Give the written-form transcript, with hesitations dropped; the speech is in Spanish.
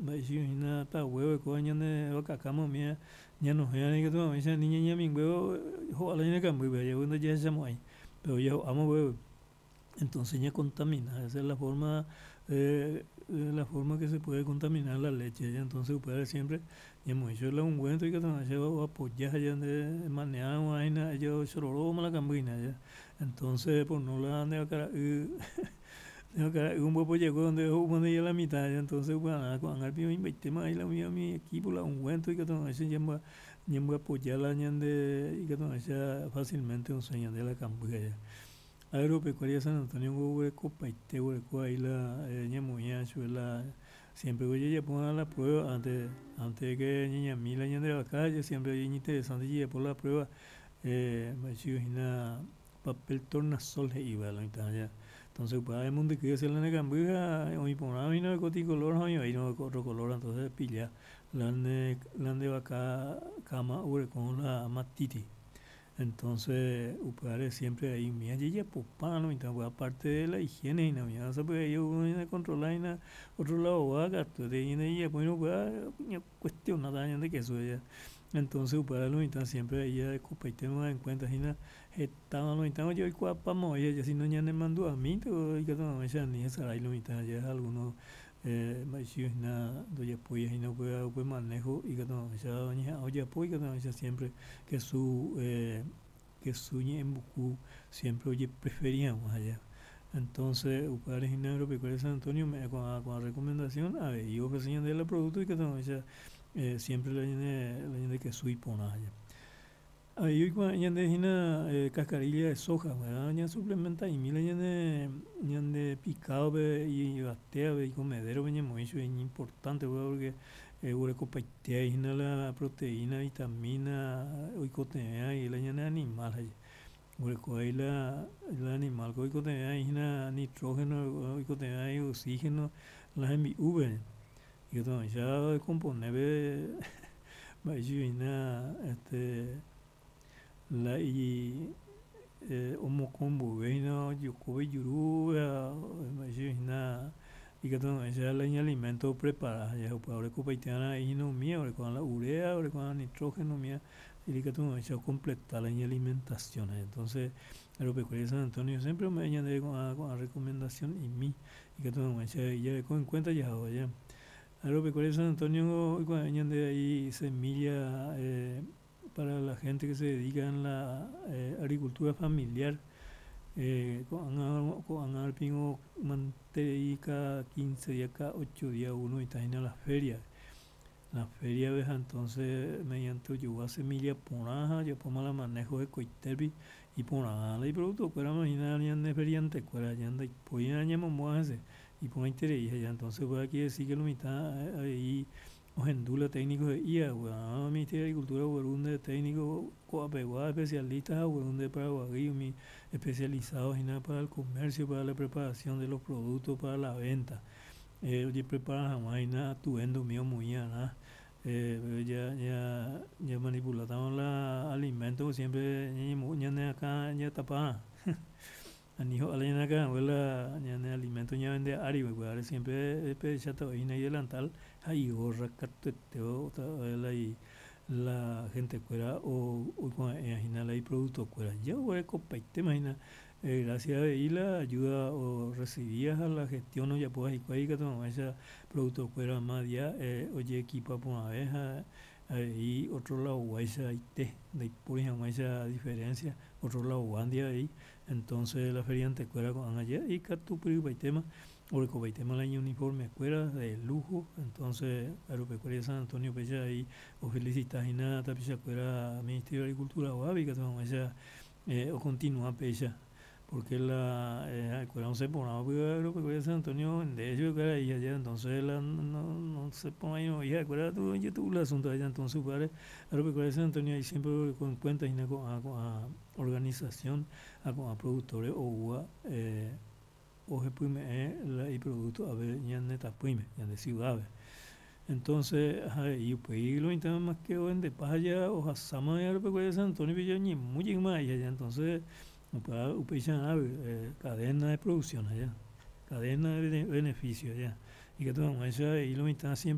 si una ta huevo ko ñande wakakamo mía ña no ya ni que todo esa niña ña mi huevo jo ala ña cambo ya cuando ya se ahí pero ya amo huevo entonces ya contamina esa es la forma que se puede contaminar la leche ya entonces puede siempre ya mucho la ungüento y que todo se va a apoyar ya de manera vaina yo solo la cambina ya entonces por no la de cara no, cara, un poco llegó donde ya la mitad, ya entonces bueno, con el pio invité más y la mía mi equipo la ungüento y que todo eso ya me apoyar la ñande y que todo eso fácilmente un sueño de la cambuya ya. Agropecuaria San Antonio hubo copa y te hubo ahí la ña muy la siempre oye ya pongan la prueba antes de que niña mila ñande de la calle siempre hay interesante ya por la prueba me una papel tornasol iba la mitad ya entonces para el mundo que hacer la cambuja hoy por ahí no de color hoy no otro color entonces pilla la de vaca cama con la matiti entonces upare siempre ahí mía ya popano y tal aparte de la higiene y nada más pues yo uno controlar y otro lado va gato de ahí ya pues no puede cuestión nada de que eso ya entonces para lo mitad siempre ella de copa y tema en cuenta y estaba lo mitad yo y cuapa moya ya si no ya me mandó a mí todo y que no me ya ni esa ahí lo mitad ya algunos mais na do ya pues y no puede pues manejo y que no ya oye pues que no ya siempre que su en Bucú siempre oye preferíamos allá entonces upares y negro pecuaria San Antonio me con la recomendación a ver yo ofrecían de la producto y que no ya siempre la gente que su hipona allá ahí cuando ya de hina cascarilla de soja ¿verdad? Ya suplementa y mil ya de picado y batea y comedero ya muy es importante porque ureco paitea y la proteína vitamina oicotea y la ya de animal allá ureco ahí la animal oicotea y nitrógeno oicotea y oxígeno la envi v y que todo ya componer va la y omo combo veino yokobe yuru imagina y que todo ese el alimento preparado ya ahora copaitiana y no mía ahora con la urea ahora con el nitrógeno mía y que todo eso completar la alimentación entonces agropecuaria San Antonio siempre me añade con la recomendación y mí y que todo eso ya con en cuenta ya ya agropecuaria San Antonio con añade ahí semilla para la gente que se dedica en la agricultura familiar con alpino mantei cada 15 días, cada 8 días uno y está en la feria ves entonces mediante yo semilla ponaja yo pongo la manejo de coiterbi y ponaja y producto pero imagina ya de feriante cuera ya anda y pues ya ñamo hace y ponga interés ya entonces voy aquí decir que lo mitad ahí los endula técnicos de IA, Ministerio de Agricultura, de técnicos, coapeguados, especialistas, de Paraguay, especializados en nada para el comercio, para la preparación de los productos, para la venta. Oye, preparan jamás y nada, tuendo mío muy nada. Ya manipulamos los alimentos, siempre, ya acá, ya tapada. Anijo ala acá abuela ñane alimento ña vende ari we siempre chata y delantal ahí gorra carteteo la gente fuera o con imagina y producto fuera yo voy a copaite imagina gracias a la ayuda o recibías a la gestión o ya puedes ir ahí que tomamos ese producto fuera más ya oye equipa por una vez y otro lado guaysa ahí te de por ejemplo esa diferencia otro lado guandia ahí entonces la feria antecuera con allá y Catupri Baitema, o Baitema el año uniforme escuela de lujo, entonces Agropecuaria San Antonio Pecha ahí, o felicitas y nada, tapicha cuera Ministerio de Agricultura o Avica, ella o continúa Pecha, porque la escuela no se pone Agropecuaria San Antonio, de hecho que ahí allá, entonces no se pone ahí, no, hija, acuérdate tú, yo tuve el asunto allá, entonces padre, Agropecuaria San Antonio ahí siempre con cuenta y con organización a productores o uva o y productos a ver ya neta puime ya de ciudades entonces y pues lo intentamos más que en de paya o hasama ya lo de San Antonio Villa ni muy más allá entonces cadena de producción allá cadena de beneficio allá y que tomamos esa y lo intentamos siempre